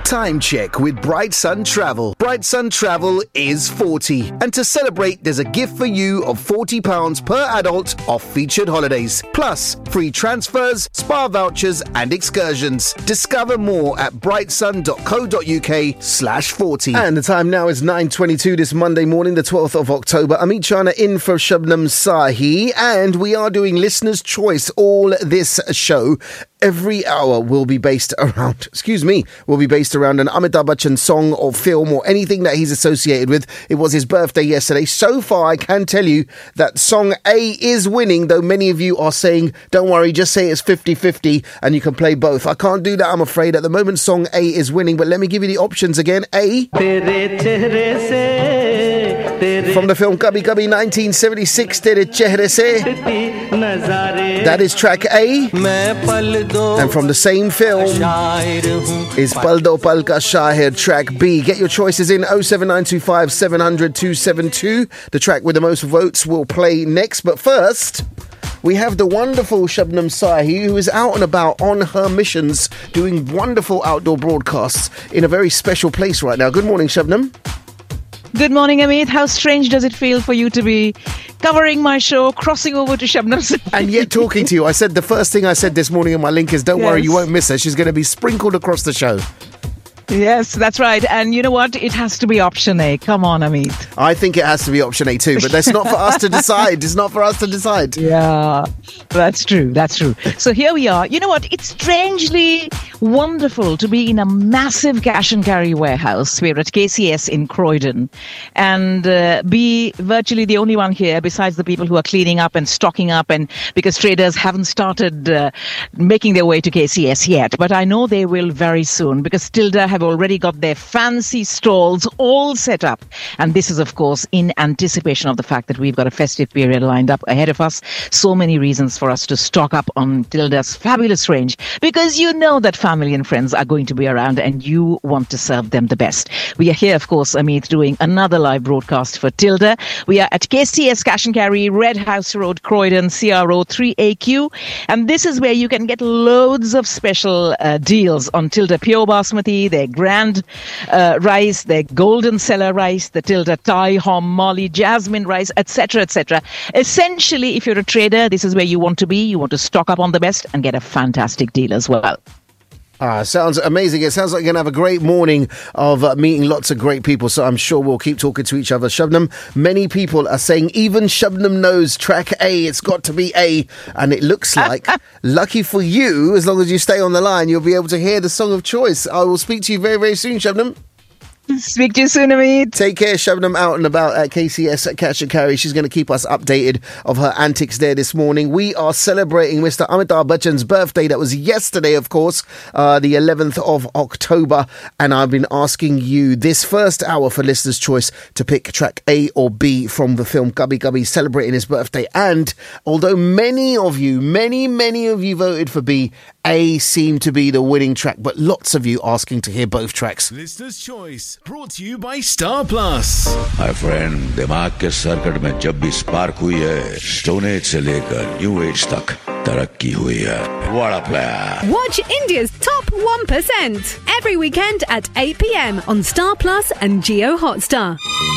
Time check with Bright Sun Travel. Bright Sun Travel is 40. And to celebrate, there's a gift for you of £40 per adult off featured holidays. Plus, free transfers, spa vouchers and excursions. Discover more at brightsun.co.uk/40. And the time now is 9:22 this Monday morning, the 12th of October. Amit Chana in for Shabnam Sahi. And we are doing Listener's Choice all this show. Every hour will be based around an Amitabh Bachchan song or film or anything that he's associated with. It was his birthday yesterday. So far, I can tell you that song A is winning, though many of you are saying, don't worry, just say it's 50-50 and you can play both. I can't do that, I'm afraid. At the moment, song A is winning, but let me give you the options again. A, from the film Kabhi Kabhi 1976, Tere Chehre Se. That is track A. And from the same film is Pal Do Pal Ka Shahir, track B. Get your choices in 07925 700 272. The track with the most votes will play next. But first, we have the wonderful Shabnam Sahi, who is out and about on her missions, doing wonderful outdoor broadcasts in a very special place right now. Good morning, Shabnam. Good morning, Amit. How strange does it feel for you to be covering my show, crossing over to Shabnam Sahi? And yet talking to you. I said the first thing I said this morning in my link is, don't worry, you won't miss her. She's going to be sprinkled across the show. Yes, that's right. And you know what? It has to be option A. Come on, Amit. I think it has to be option A too, but that's not for us to decide. It's not for us to decide. Yeah, that's true. That's true. So here we are. You know what? It's strangely wonderful to be in a massive cash and carry warehouse. We're at KCS in Croydon and be virtually the only one here besides the people who are cleaning up and stocking up, and because traders haven't started making their way to KCS yet. But I know they will very soon, because Tilda have already got their fancy stalls all set up. And this is, of course, in anticipation of the fact that we've got a festive period lined up ahead of us. So many reasons for us to stock up on Tilda's fabulous range, because you know that family and friends are going to be around and you want to serve them the best. We are here, of course, Amit, doing another live broadcast for Tilda. We are at KCS Cash and Carry, Red House Road, Croydon, CRO 3AQ. And this is where you can get loads of special deals on Tilda Pure Basmati, their Grand rice, their Golden Cellar rice, the Tilda Thai, Hom, Molly, Jasmine rice, etc., etc. Essentially, if you're a trader, this is where you want to be. You want to stock up on the best and get a fantastic deal as well. Sounds amazing. It sounds like you're going to have a great morning of meeting lots of great people, so I'm sure we'll keep talking to each other. Shabnam, many people are saying even Shabnam knows track A, it's got to be A, and it looks like, lucky for you, as long as you stay on the line, you'll be able to hear the song of choice. I will speak to you very, very soon, Shabnam. Speak to you soon, Amit. Take care, Shabnam, out and about at KCS at Cash and Carry. She's going to keep us updated of her antics there this morning. We are celebrating Mr. Amitabh Bachchan's birthday. That was yesterday, of course, the 11th of October. And I've been asking you this first hour for Listener's Choice to pick track A or B from the film Kabhi Kabhi, celebrating his birthday. And although many of you voted for B, A seemed to be the winning track, but lots of you asking to hear both tracks. Listener's Choice, brought to you by Star Plus. My friend, दिमाग के circuit में जब भी spark हुई है, stone age से लेकर new age तक तरक्की हुई है. What a player! Watch India's top 1% every weekend at 8 p.m. on Star Plus and Jio Hotstar.